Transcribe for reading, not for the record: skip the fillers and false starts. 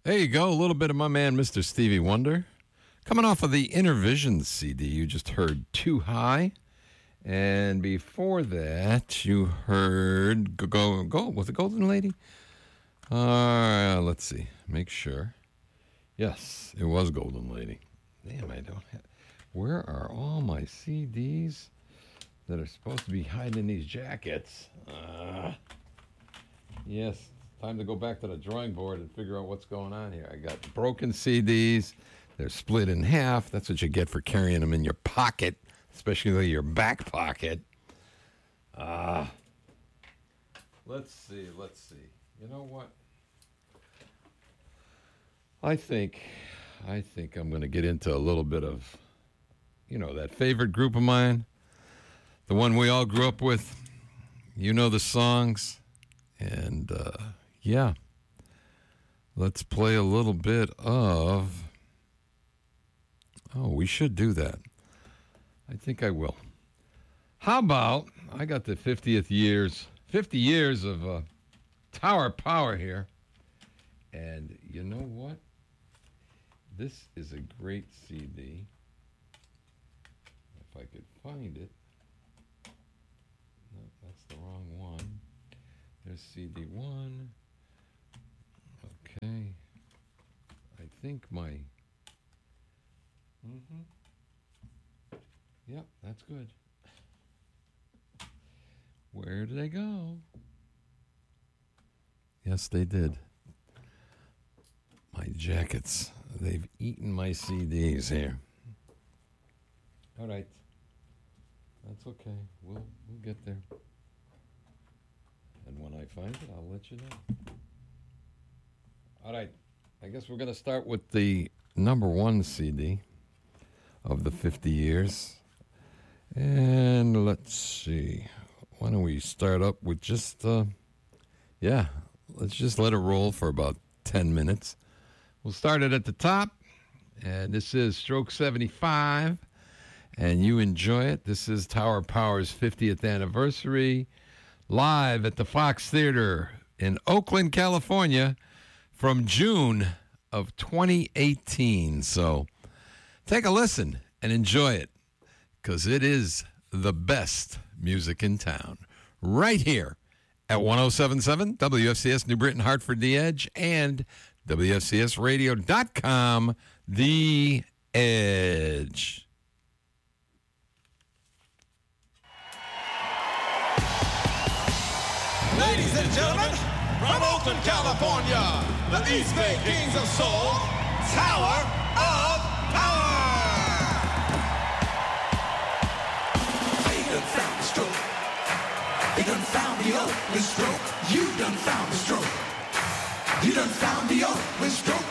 There you go, a little bit of my man, Mr. Stevie Wonder. Coming off of the Intervision CD, you just heard Too High. And before that, you heard Go. Was it Golden Lady? Let's see. Make sure. Yes, it was Golden Lady. Damn, I don't have... Where are all my CDs that are supposed to be hiding in these jackets? Yes, time to go back to the drawing board and figure out what's going on here. I got broken CDs. They're split in half. That's what you get for carrying them in your pocket, especially your back pocket. Let's see. You know what? I think I'm going to get into a little bit of, that favorite group of mine, the one we all grew up with. You know the songs. And, yeah, let's play a little bit of... Oh, we should do that. I think I will. How about, I got the 50 years of Tower Power here. And you know what? This is a great CD. If I could find it. No, that's the wrong one. There's CD 1. Okay. I think my... Yep, that's good. Where did they go? Yes, they did. My jackets. They've eaten my CDs here. All right. That's okay. We'll get there. And when I find it, I'll let you know. All right. I guess we're going to start with the number one CD of the 50 years. And let's see. Why don't we start up with just, let's just let it roll for about 10 minutes. We'll start it at the top. And this is Stroke 75. And you enjoy it. This is Tower Power's 50th anniversary. Live at the Fox Theater in Oakland, California from June of 2018. So take a listen and enjoy it, because it is the best music in town right here at 107.7 WFCS New Britain, Hartford, The Edge, and WFCSradio.com, The Edge. Ladies and gentlemen, from Oakland, California, the East Bay Kings of Soul, Tower of Power! They done found the stroke. They done found the Oakland stroke. You done found the stroke. You done found the Oakland stroke.